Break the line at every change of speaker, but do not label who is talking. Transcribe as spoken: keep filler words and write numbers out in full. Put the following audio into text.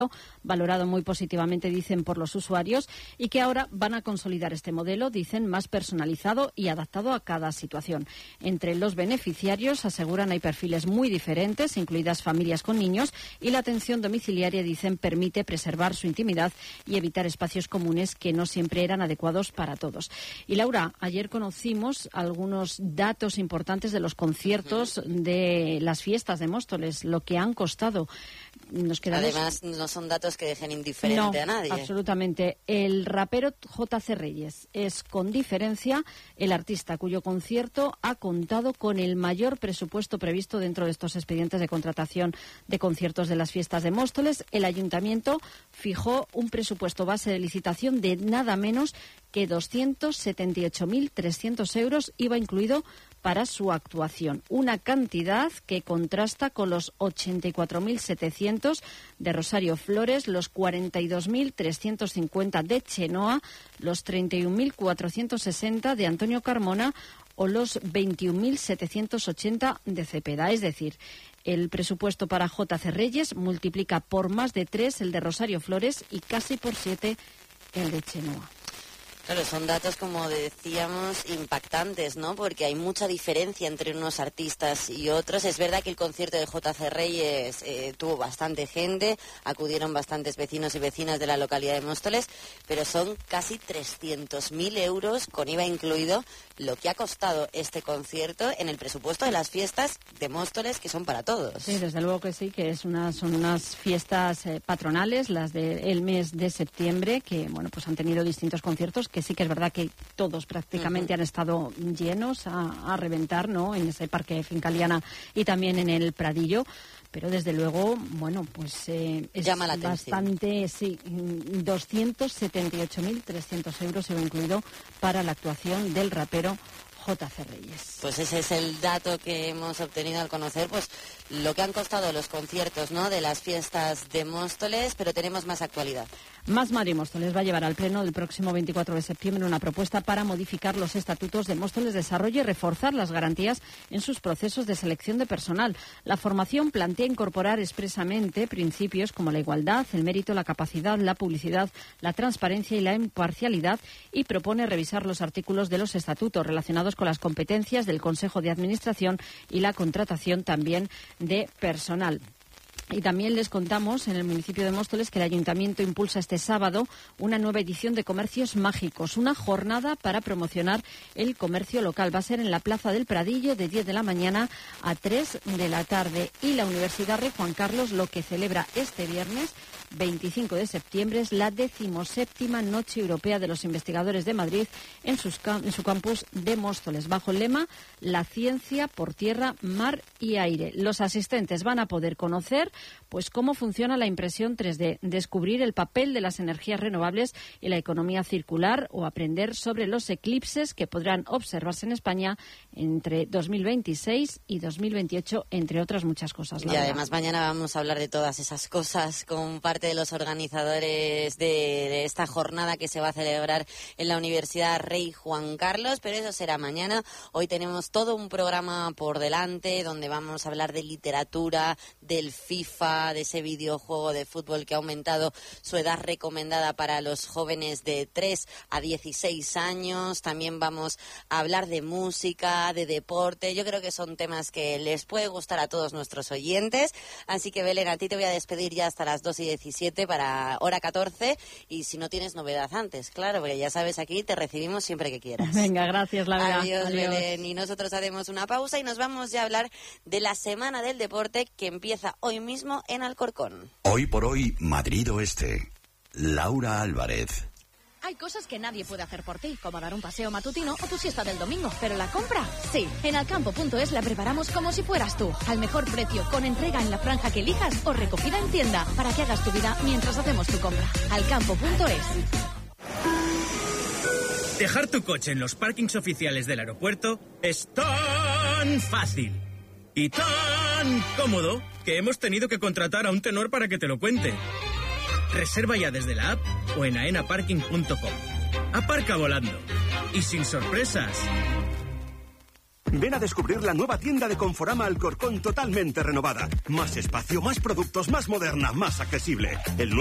valorado muy positivamente, dicen, por los usuarios, y que ahora van a consolidar este modelo, dicen, más personalizado y adaptado a cada situación. Entre los beneficiarios, aseguran, hay perfiles muy diferentes, incluidas familias con niños, y la atención domiciliaria, dicen, permite preservar su intimidad y evitar espacios comunes que no siempre eran adecuados para todos. Y Laura, ayer conocimos algunos datos importantes de los conciertos de las fiestas de Móstoles, lo que han costado. Nos quedamos...
Además, no son datos que dejen indiferente
no,
a nadie.
Absolutamente. El rapero J C Reyes es, con diferencia, el artista cuyo concierto ha contado con el mayor presupuesto previsto dentro de estos expedientes de contratación de conciertos de las fiestas de Móstoles. El ayuntamiento fijó un presupuesto base de licitación de nada menos que doscientos setenta y ocho mil trescientos euros, I V A incluido, para su actuación. Una cantidad que contrasta con los ochenta y cuatro mil setecientos de Rosario Flores, los cuarenta y dos mil trescientos cincuenta de Chenoa, los treinta y un mil cuatrocientos sesenta de Antonio Carmona o los veintiún mil setecientos ochenta de Cepeda. Es decir, el presupuesto para J C Reyes multiplica por más de tres el de Rosario Flores y casi por siete el de Chenoa.
Claro, son datos, como decíamos, impactantes, ¿no? Porque hay mucha diferencia entre unos artistas y otros. Es verdad que el concierto de J C Reyes eh, tuvo bastante gente, acudieron bastantes vecinos y vecinas de la localidad de Móstoles, pero son casi trescientos mil euros, con I V A incluido, lo que ha costado este concierto en el presupuesto de las fiestas de Móstoles, que son para todos.
Sí, desde luego que sí, que es una, son unas fiestas eh, patronales, las del mes de septiembre, que bueno, pues han tenido distintos conciertos, que sí que es verdad que todos prácticamente uh-huh. han estado llenos a, a reventar, ¿no?, en ese parque Fincaliana y también en el Pradillo. Pero desde luego, bueno, pues eh, es
llama la
bastante, sí, doscientos setenta y ocho mil trescientos euros se va incluido para la actuación del rapero J C Reyes.
Pues ese es el dato que hemos obtenido al conocer, pues lo que han costado los conciertos, ¿no?, de las fiestas de Móstoles, pero tenemos más actualidad.
Más Madrid Móstoles va a llevar al Pleno del próximo veinticuatro de septiembre una propuesta para modificar los estatutos de Móstoles Desarrollo y reforzar las garantías en sus procesos de selección de personal. La formación plantea incorporar expresamente principios como la igualdad, el mérito, la capacidad, la publicidad, la transparencia y la imparcialidad, y propone revisar los artículos de los estatutos relacionados con las competencias del Consejo de Administración y la contratación también de personal. Y también les contamos en el municipio de Móstoles que el Ayuntamiento impulsa este sábado una nueva edición de Comercios Mágicos, una jornada para promocionar el comercio local. Va a ser en la Plaza del Pradillo de diez de la mañana a tres de la tarde. Y la Universidad Rey Juan Carlos lo que celebra este viernes veinticinco de septiembre es la decimoséptima Noche Europea de los Investigadores de Madrid en, sus, en su campus de Móstoles, bajo el lema La ciencia por tierra, mar y aire. Los asistentes van a poder conocer pues cómo funciona la impresión tres D, descubrir el papel de las energías renovables y la economía circular, o aprender sobre los eclipses que podrán observarse en España entre dos mil veintiséis y dos mil veintiocho, entre otras muchas cosas.
Y además mañana vamos a hablar de todas esas cosas con parte de los organizadores de, de esta jornada que se va a celebrar en la Universidad Rey Juan Carlos, pero eso será mañana. Hoy tenemos todo un programa por delante donde vamos a hablar de literatura, del FIFA, de ese videojuego de fútbol que ha aumentado su edad recomendada para los jóvenes de tres a dieciséis años. También vamos a hablar de música, de deporte. Yo creo que son temas que les puede gustar a todos nuestros oyentes. Así que, Belén, a ti te voy a despedir ya hasta las dos y diecisiete para hora catorce. Y si no tienes novedad antes, claro, porque ya sabes, aquí te recibimos siempre que quieras.
Venga, gracias, Laura.
Adiós,
Adiós,
Belén. Y nosotros haremos una pausa y nos vamos ya a hablar de la Semana del Deporte que empieza hoy mismo en Alcorcón.
Hoy por hoy, Madrid Oeste. Laura Álvarez.
Hay cosas que nadie puede hacer por ti, como dar un paseo matutino o tu siesta del domingo. Pero la compra, sí. En alcampo punto es la preparamos como si fueras tú. Al mejor precio, con entrega en la franja que elijas o recogida en tienda, para que hagas tu vida mientras hacemos tu compra. alcampo punto es.
Dejar tu coche en los parkings oficiales del aeropuerto es tan fácil y tan cómodo que hemos tenido que contratar a un tenor para que te lo cuente. Reserva ya desde la app o en aena parking punto com. Aparca volando y sin sorpresas.
Ven a descubrir la nueva tienda de Conforama Alcorcón totalmente renovada. Más espacio, más productos, más moderna, más accesible. El